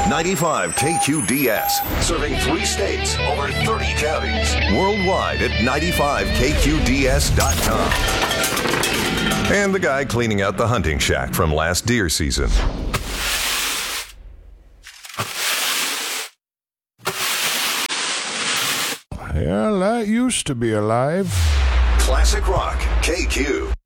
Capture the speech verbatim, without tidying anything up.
ninety-five K Q D S, serving three states, over thirty counties. Worldwide at ninety-five K Q D S dot com. And the guy cleaning out the hunting shack from last deer season. Yeah, that used to be alive. Classic Rock, K Q.